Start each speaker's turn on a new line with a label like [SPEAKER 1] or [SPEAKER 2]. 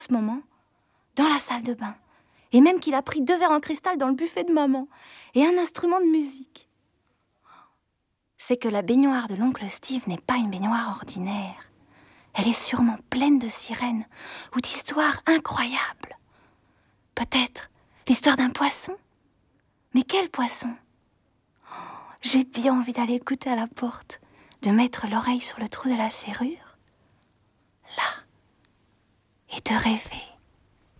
[SPEAKER 1] ce moment, dans la salle de bain, et même qu'il a pris 2 verres en cristal dans le buffet de maman, et un instrument de musique. C'est que la baignoire de l'oncle Steve n'est pas une baignoire ordinaire. Elle est sûrement pleine de sirènes ou d'histoires incroyables. Peut-être l'histoire d'un poisson. Mais quel poisson? J'ai bien envie d'aller écouter à la porte, de mettre l'oreille sur le trou de la serrure, là, et de rêver.